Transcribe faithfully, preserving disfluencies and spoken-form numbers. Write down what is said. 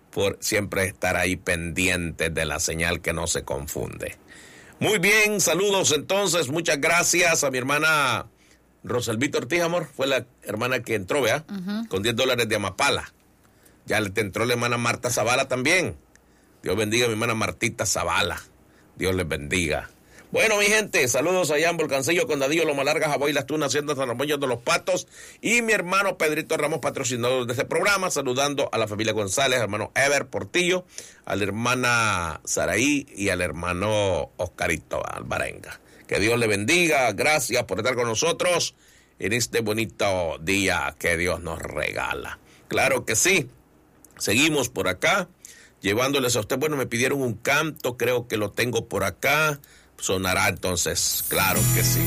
por siempre estar ahí pendientes de la señal que no se confunde. Muy bien, saludos entonces, muchas gracias a mi hermana Rosalvita Ortiz, amor, fue la hermana que entró, ¿verdad? Uh-huh. Con diez dólares de Amapala. Ya le entró la hermana Marta Zavala también. Dios bendiga a mi hermana Martita Zavala. Dios les bendiga. Bueno, mi gente, saludos allá en Volcancillo, Condadillo, Loma Larga, Jabón y Las Tunas, Hacienda San Ramón de los Patos. Y mi hermano Pedrito Ramos, patrocinador de este programa, saludando a la familia González, al hermano Ever Portillo, a la hermana Saraí y al hermano Oscarito Alvarenga. Que Dios le bendiga, gracias por estar con nosotros en este bonito día que Dios nos regala. Claro que sí, seguimos por acá, llevándoles a usted, bueno, me pidieron un canto, creo que lo tengo por acá. Sonará entonces, claro que sí.